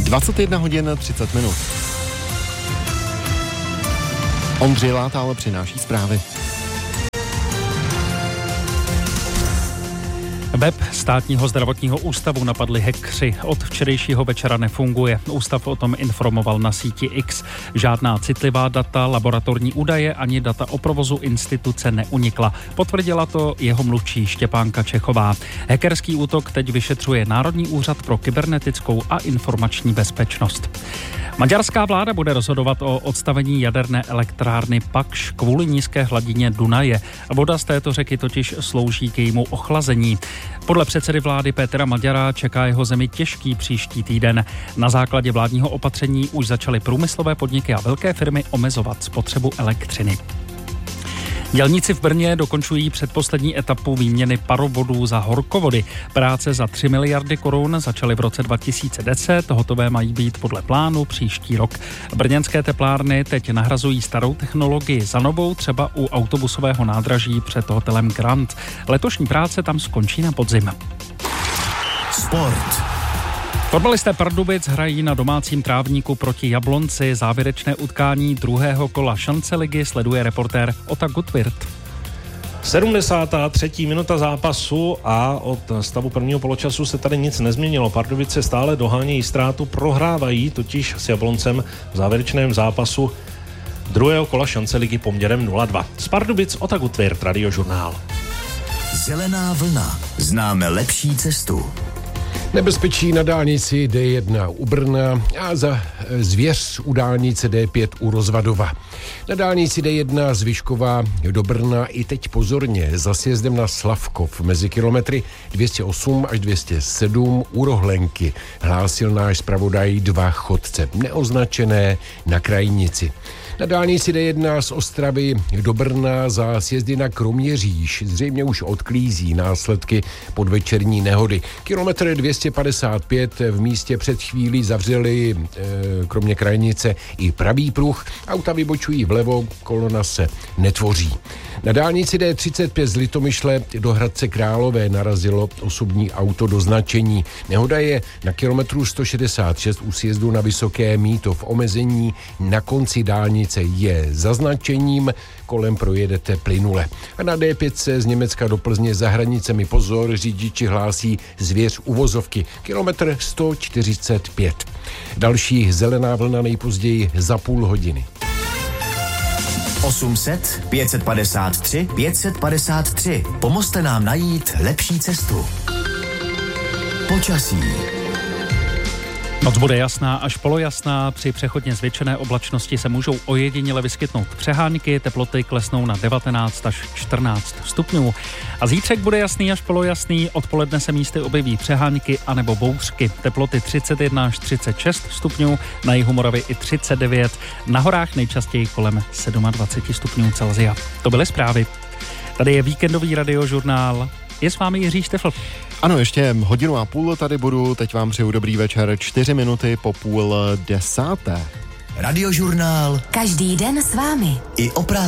21 hodin 30 minut. Ondřej Látal přináší zprávy. Web Státního zdravotního ústavu napadli hackři. Od včerejšího večera nefunguje. Ústav o tom informoval na síti X. Žádná citlivá data, laboratorní údaje ani data o provozu instituce neunikla. Potvrdila to jeho mluvčí Štěpánka Čechová. Hackerský útok teď vyšetřuje Národní úřad pro kybernetickou a informační bezpečnost. Maďarská vláda bude rozhodovat o odstavení jaderné elektrárny Pakš kvůli nízké hladině Dunaje. Voda z této řeky totiž slouží k jejímu ochlazení. Podle předsedy vlády Petra Maďara čeká jeho zemi těžký příští týden. Na základě vládního opatření už začaly průmyslové podniky a velké firmy omezovat spotřebu elektřiny. Dělníci v Brně dokončují předposlední etapu výměny parovodů za horkovody. Práce za 3 miliardy korun začaly v roce 2010, hotové mají být podle plánu příští rok. Brněnské teplárny teď nahrazují starou technologii za novou, třeba u autobusového nádraží před hotelem Grand. Letošní práce tam skončí na podzim. Sport. Fotbalisté Pardubic hrají na domácím trávníku proti Jablonci. Závěrečné utkání druhého kola šance-ligy sleduje reportér Ota Gutwirth. 73. minuta zápasu a od stavu prvního poločasu se tady nic nezměnilo. Pardubice stále dohánějí ztrátu, prohrávají totiž s Jabloncem v závěrečném zápasu druhého kola šance-ligy poměrem 0-2. Z Pardubic Ota Gutwirth, Radiožurnál. Zelená vlna. Známe lepší cestu. Nebezpečí na dálnici D1 u Brna a za zvěř u dálnice D5 u Rozvadova. Na dálnici D1 z Vyškova do Brna i teď pozorně za sjezdem na Slavkov mezi kilometry 208 až 207 u Rohlenky, hlásil náš zpravodaj 2 chodce neoznačené na krajnici. Na dálnici D1 z Ostravy do Brna za sjezdy na Kroměříž zřejmě už odklízí následky podvečerní nehody. Kilometr 255 v místě před chvílí zavřeli kromě krajnice i pravý pruh. Auta vybočují vlevo, kolona se netvoří. Na dálnici D35 z Litomyšle do Hradce Králové narazilo osobní auto do značení. Nehoda je na kilometru 166 u sjezdu na Vysoké Mýto. V omezení na konci dálnice je zaznačením, kolem projedete plynule. A na D5 z Německa do Plzně za hranicemi pozor, řidiči hlásí zvěř uvozovky. Kilometr 145. Další zelená vlna nejpozději za půl hodiny. 800 553 553. Pomozte nám najít lepší cestu. Počasí. Noc bude jasná až polojasná, při přechodně zvětšené oblačnosti se můžou ojediněle vyskytnout přehánky, teploty klesnou na 19 až 14 stupňů. A zítřek bude jasný až polojasný, odpoledne se místy objeví přehánky anebo bouřky. Teploty 31 až 36 stupňů, na jihu Moravy i 39, na horách nejčastěji kolem 27 stupňů Celsia. To byly zprávy. Tady je víkendový radiožurnál. Je s vámi Jiří Štefl. Ano, ještě 1,5 hodiny tady budu, teď vám přeju dobrý večer, 4 minuty po 9:30. Radiožurnál. Každý den s vámi. I o prázdninách.